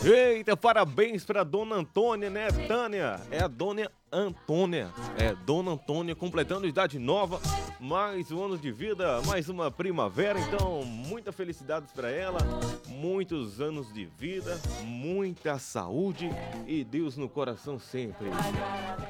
Eita, parabéns pra Dona Antônia, né, Tânia? É a Dona Antônia. É, Dona Antônia completando idade nova, mais um ano de vida, mais uma primavera. Então, muita felicidades pra ela, muitos anos de vida, muita saúde e Deus no coração sempre.